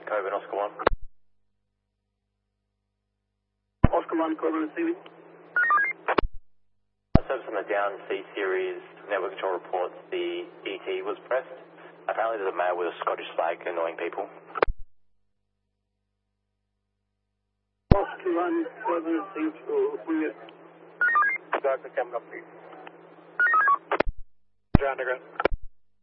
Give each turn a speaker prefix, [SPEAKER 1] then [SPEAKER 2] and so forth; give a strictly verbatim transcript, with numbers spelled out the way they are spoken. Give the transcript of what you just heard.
[SPEAKER 1] Coburn, Oscar one.
[SPEAKER 2] Oscar one, Coburn receiving.
[SPEAKER 1] Service on the down C series network control reports the E T was pressed. Apparently there's a male with a Scottish flag annoying people.
[SPEAKER 2] Oscar one, Coburn received for William.
[SPEAKER 3] Doctor coming up, please. Underground.